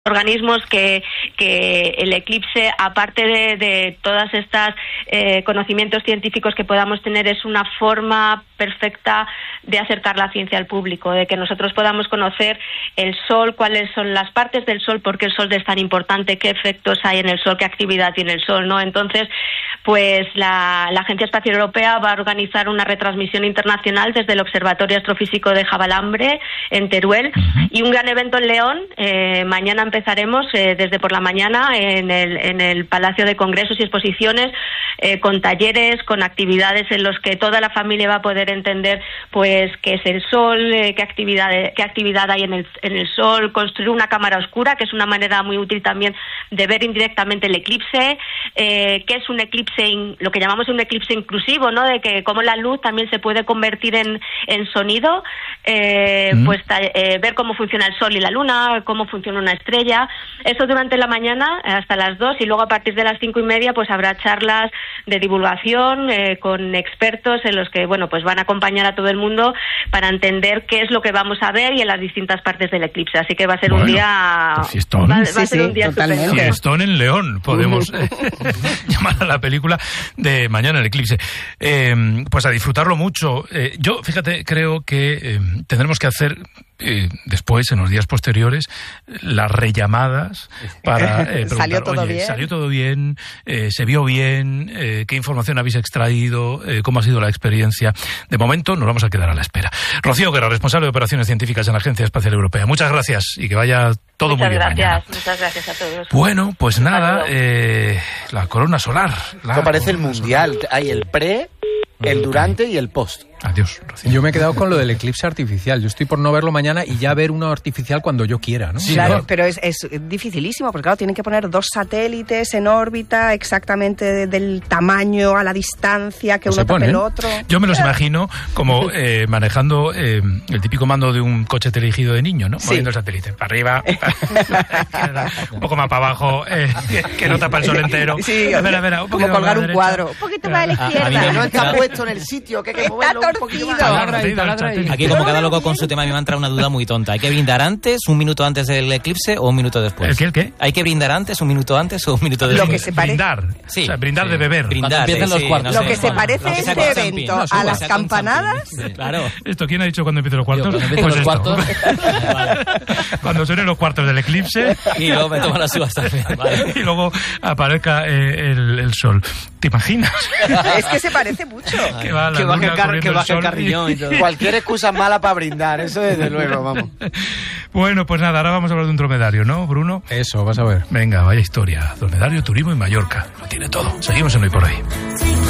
organismos que el eclipse, aparte de todas estas conocimientos científicos que podamos tener, es una forma perfecta de acercar la ciencia al público, de que nosotros podamos conocer el Sol, cuáles son las partes del Sol, por qué el Sol es tan importante, qué efectos hay en el Sol, qué actividad tiene el Sol, ¿no? Entonces, pues la Agencia Espacial Europea va a organizar una retransmisión internacional desde el Observatorio Astrofísico de Javalambre, en Teruel, y un gran evento en León. Mañana empezaremos desde por la mañana en el Palacio de Congresos y Exposiciones, con talleres, con actividades en los que toda la familia va a poder entender pues qué es el Sol, qué actividad hay en el Sol, construir una cámara oscura, que es una manera muy útil también de ver indirectamente el eclipse, qué es un eclipse, lo que llamamos un eclipse inclusivo, ¿no? De que cómo la luz también se puede convertir en sonido, pues ver cómo funciona el Sol y la Luna, cómo funciona una estrella. Eso durante la mañana hasta las 2, y luego a partir de las 5:30 pues habrá charlas de divulgación con expertos en los que, bueno, pues van a acompañar a todo el mundo para entender qué es lo que vamos a ver y en las distintas partes del eclipse. Así que va a ser un día... Fiestón. Va a ser un día estupendo. Fiestón en León, podemos llamar a la película de Mañana el eclipse. Pues a disfrutarlo mucho. Yo, fíjate, creo que tendremos que hacer... después, en los días posteriores, las rellamadas para preguntar, ¿Salió todo bien? ¿Salió todo bien? ¿Se vio bien? ¿Qué información habéis extraído? ¿Cómo ha sido la experiencia? De momento nos vamos a quedar a la espera. Rocío Guerra, responsable de operaciones científicas en la Agencia Espacial Europea. Muchas gracias y que vaya todo muy bien mañana. Muchas gracias a todos. Bueno, pues nada, la corona solar. Esto parece el mundial. Hay el pre, el durante y el post. Adiós, Rocío. Yo me he quedado con lo del eclipse artificial. Yo estoy por no verlo mañana y ya ver uno artificial cuando yo quiera, ¿no? Sí, claro, pero es dificilísimo, porque claro, tienen que poner 2 satélites en órbita exactamente del tamaño, a la distancia, que uno tape el otro. Yo me los imagino como manejando el típico mando de un coche telegido de niño, ¿no? Sí. Moviendo el satélite para arriba, un poco más para abajo, que no tapa el sol entero. Sí, un como colgar un cuadro. Un poquito más a la izquierda. No está puesto en el sitio, que hay que moverlo un poquito más. Aquí, como cada loco con su tema, a mí me ha entrado una duda muy tonta. ¿Hay que brindar antes, un minuto antes del eclipse o un minuto después? ¿El qué? ¿Hay que brindar antes, un minuto antes o un minuto después? Lo que se parece... Brindar. Sí. O sea, brindar de beber. Brindar, los cuartos. Lo que se parece este evento a las campanadas... Claro. ¿Esto quién ha dicho cuando empiecen los cuartos? Pues los cuartos. Cuando suenen los cuartos del eclipse. Y luego me tomo las uvas también. Vale. Y luego aparezca el sol. ¿Te imaginas? Es que se parece mucho. Que baje el carrillón y todo. Cualquier excusa es mala para brindar, eso desde luego, vamos. Bueno, pues nada, ahora vamos a hablar de un dromedario, ¿no, Bruno? Eso, vas a ver. Venga, vaya historia. Dromedario, turismo y Mallorca. Lo tiene todo. Seguimos en Hoy por Hoy.